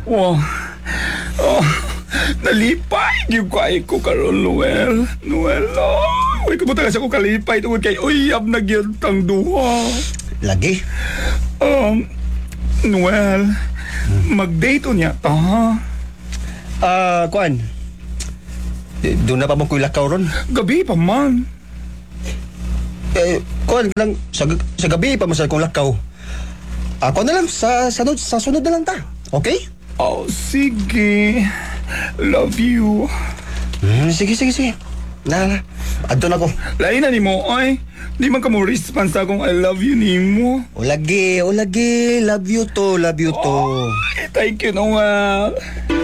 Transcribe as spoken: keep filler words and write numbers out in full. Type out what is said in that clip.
Wow. Oh, nalipay yung kay ko karon Noel. Noel, oh. Uy, kumuta kasi ako kalipay tungod kay uyab na gyud tang duha. Lagi? Um, Noel, mag-date niya ta, ha? Ah, kuan. Eh, doon na pa mong lakaw ron. Gabi pa man. Eh, kuan lang, sa, sa gabi pa masal kong lakaw. Ako na lang, sa, sa, sa sunod na lang ta. Okay? Oh, sige. Love you. Hmm, sige, sige, sige. Na, na. Adto na ko. Lain na ni mo, ay. Di man ka mo response sa akong I love you ni mo. O lagi, o lagi. Love you to, love you to. Ay, thank you, Noel.